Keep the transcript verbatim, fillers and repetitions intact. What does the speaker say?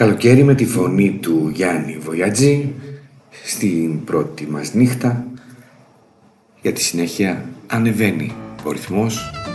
Καλοκαίρι με τη φωνή του Γιάννη Βοιατζή στην πρώτη μας νύχτα. Για τη συνέχεια ανεβαίνει ο ρυθμός